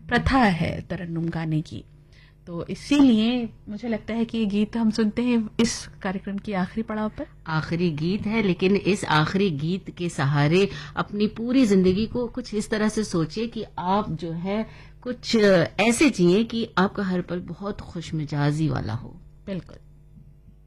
प्रथा है तरन्नुम गाने की, तो इसीलिए मुझे लगता है कि ये गीत हम सुनते हैं इस कार्यक्रम की आखिरी पड़ाव पर। आखिरी गीत है, लेकिन इस आखिरी गीत के सहारे अपनी पूरी जिंदगी को कुछ इस तरह से सोचिए कि आप जो है कुछ ऐसे जिए कि आपका हर पल बहुत खुशमिजाजी वाला हो। बिल्कुल।